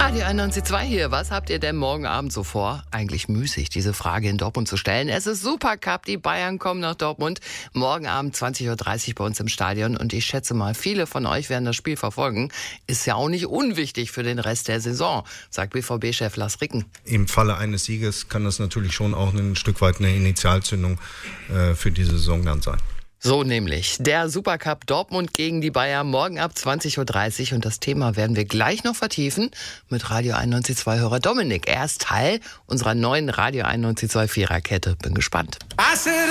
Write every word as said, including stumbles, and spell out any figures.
Radio einundneunzig Komma zwei hier. Was habt ihr denn morgen Abend so vor? Eigentlich müßig, diese Frage in Dortmund zu stellen. Es ist Supercup, die Bayern kommen nach Dortmund. Morgen Abend zwanzig Uhr dreißig bei uns im Stadion. Und ich schätze mal, viele von euch werden das Spiel verfolgen. Ist ja auch nicht unwichtig für den Rest der Saison, sagt B V B-Chef Lars Ricken. Im Falle eines Sieges kann das natürlich schon auch ein Stück weit eine Initialzündung äh, für diese Saison dann sein. So nämlich, der Supercup Dortmund gegen die Bayern morgen ab zwanzig Uhr dreißig. Und das Thema werden wir gleich noch vertiefen mit Radio einundneunzig Komma zwei-Hörer Dominik. Er ist Teil unserer neuen Radio einundneunzig Komma zwei Viererkette. Bin gespannt.